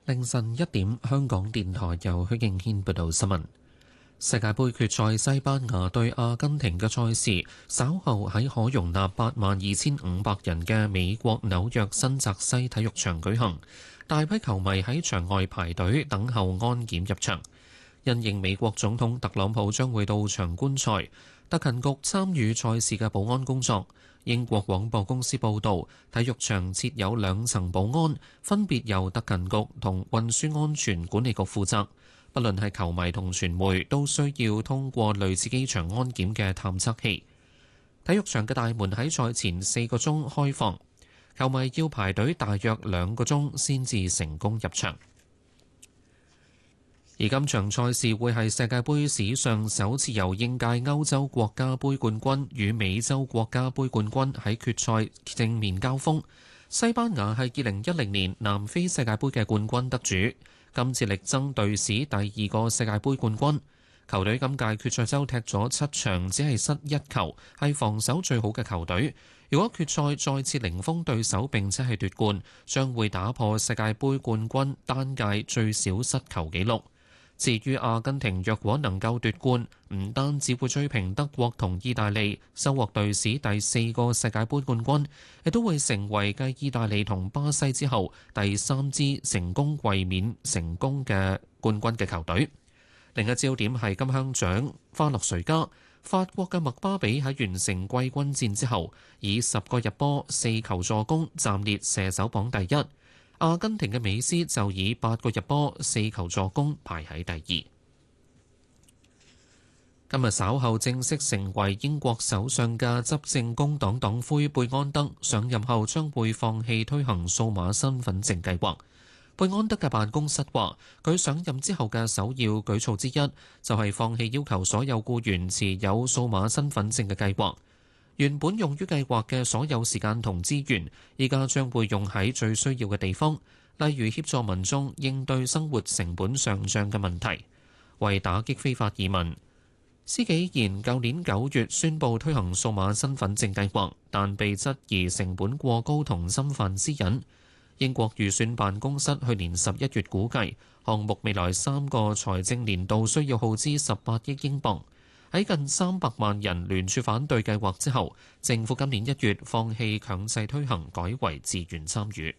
凌晨1點，香港電台由許敬軒報道新聞。世界盃決賽西班牙對阿根廷嘅賽事，稍後喺可容納82,500人嘅美國紐約新澤西體育場舉行。大批球迷喺場外排隊等候安檢入場。因應美國總統特朗普將會到場觀賽，特勤局參與賽事嘅保安工作。英國廣播公司報導，體育場設有2層保安，分別由特勤局同運輸安全管理局負責。不論係球迷同傳媒，都需要通過類似機場安檢嘅探測器。體育場嘅大門喺賽前4個鐘開放，球迷要排隊大約2個鐘先至成功入場。而今場賽事會係世界盃史上首次由應屆歐洲國家盃冠軍與美洲國家盃冠軍喺決賽正面交鋒。西班牙係2010年南非世界盃嘅冠軍得主，今次力爭隊史第2個世界盃冠軍。球隊今屆決賽周踢咗7場，只係失1球，係防守最好嘅球隊。如果決賽再次零封對手並且係奪冠，將會打破世界盃冠軍單屆最少失球紀錄。至於阿根廷若果能夠奪冠，唔單止會追平德國同意大利，收穫隊史第4個世界盃冠軍，亦都會成為繼意大利同巴西之後第3支成功衛冕成功嘅冠軍嘅球隊。另一焦點係金靴獎花落誰家，法國嘅麥巴比喺完成季軍戰之後，以10個入波、4球助攻暫列射手榜第一。阿根廷嘅美斯就以8個入波、4球助攻排喺第2。今日稍後正式成為英國首相嘅執政工黨黨魁貝安德上任後將會放棄推行數碼身份證計劃。貝安德嘅辦公室話，佢上任之後嘅首要舉措之一就係放棄要求所有僱員持有數碼身份證嘅計劃。原本用於計劃嘅所有時間同資源，依家將會用喺最需要嘅地方，例如協助民眾應對生活成本上漲嘅問題。為打擊非法移民，施紀賢舊年9月宣布推行數碼身份證計劃，但被質疑成本過高同侵犯私隱。英國預算辦公室去年11月估計，項目未來3個財政年度需要耗資18億英鎊。喺近300萬人聯署反對計劃之後，政府今年1月放棄強制推行，改為自願參與。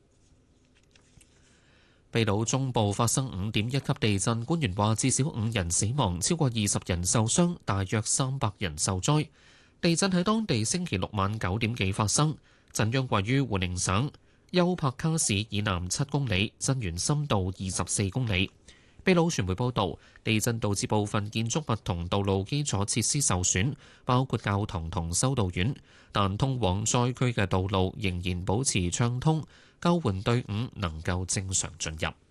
秘魯中部發生5.1級地震，官員話至少5人死亡，超過20人受傷，大約300人受災。地震喺當地星期六晚9點幾發生，震央位於胡寧省丘帕卡市以南7公里，震源深度24公里。秘魯傳媒報導，地震導致部分建築物同道路基礎設施受損，包括教堂同修道院，但通往災區嘅道路仍然保持暢通，救援隊伍能夠正常進入。